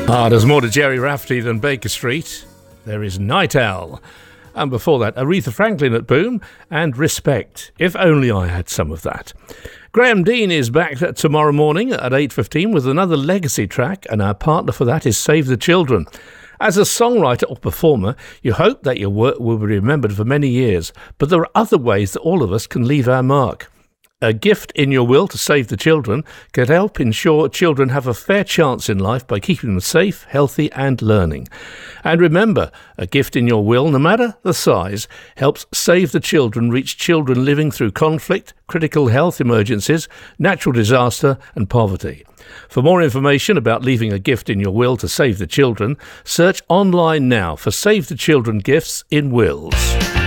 There's more to Jerry Rafferty than Baker Street. There is Night Owl. And before that, Aretha Franklin at Boom and Respect. If only I had some of that. Graham Dean is back tomorrow morning at 8:15 with another legacy track, and our partner for that is Save the Children. As a songwriter or performer, you hope that your work will be remembered for many years, but there are other ways that all of us can leave our mark. A gift in your will to save the children can help ensure children have a fair chance in life by keeping them safe, healthy and learning. And remember, a gift in your will, no matter the size, helps Save the Children reach children living through conflict, critical health emergencies, natural disaster and poverty. For more information about leaving a gift in your will to save the children, search online now for Save the Children gifts in wills.